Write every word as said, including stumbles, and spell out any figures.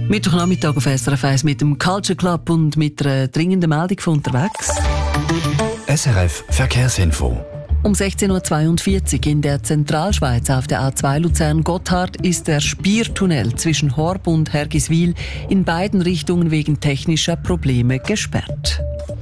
Mittwochnachmittag auf S R F eins mit dem Culture Club und mit einer dringenden Meldung von unterwegs. S R F Verkehrsinfo. Um sechzehn Uhr zweiundvierzig in der Zentralschweiz auf der A zwei Luzern-Gotthard ist der Spiertunnel zwischen Horb und Hergiswil in beiden Richtungen wegen technischer Probleme gesperrt.